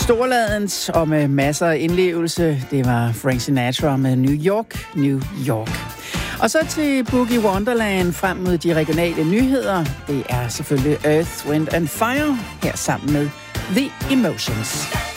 Storladens og med masser af indlevelse. Det var Frank Sinatra med New York, New York. Og så til Boogie Wonderland frem mod de regionale nyheder. Det er selvfølgelig Earth, Wind and Fire her sammen med The Emotions.